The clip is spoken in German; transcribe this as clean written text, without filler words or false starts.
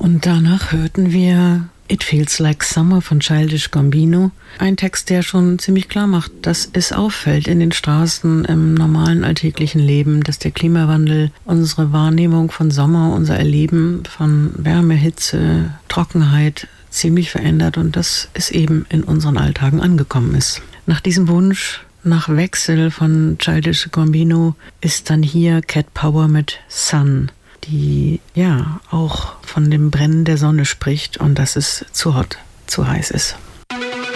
Und danach hörten wir It Feels Like Summer von Childish Gambino. Ein Text, der schon ziemlich klar macht, dass es auffällt in den Straßen, im normalen alltäglichen Leben, dass der Klimawandel unsere Wahrnehmung von Sommer, unser Erleben von Wärme, Hitze, Trockenheit ziemlich verändert und dass es eben in unseren Alltagen angekommen ist. Nach diesem Wunsch nach Wechsel von Childish Gambino ist dann hier Cat Power mit Sun, die ja auch von dem Brennen der Sonne spricht und dass es zu hot, zu heiß ist.